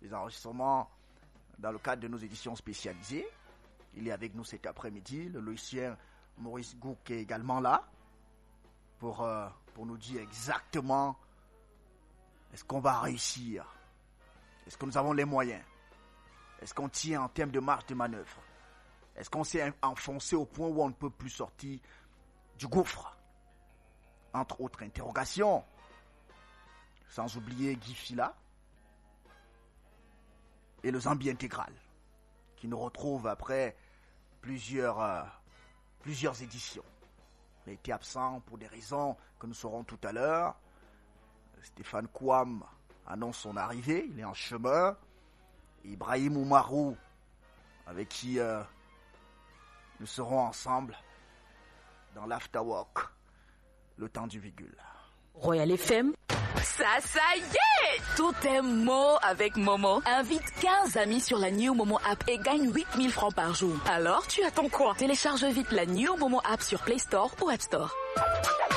des enregistrements dans le cadre de nos éditions spécialisées. Il est avec nous cet après-midi. Le logicien Maurice Gouk est également là pour nous dire exactement est-ce qu'on va réussir, est-ce que nous avons les moyens, est-ce qu'on tient en termes de marge de manœuvre, est-ce qu'on s'est enfoncé au point où on ne peut plus sortir du gouffre, entre autres interrogations. Sans oublier Guy Fila et le Zambie intégral, qui nous retrouve après plusieurs éditions. Il a été absent pour des raisons que nous saurons tout à l'heure. Stéphane Kouam annonce son arrivée, il est en chemin. Ibrahim Oumarou, avec qui nous serons ensemble dans l'afterwork, le temps du virgule. Royal FM. Ça y est! Tout est Mo avec Momo. Invite 15 amis sur la New Momo app et gagne 8000 francs par jour. Alors, tu attends quoi? Télécharge vite la New Momo app sur Play Store ou App Store.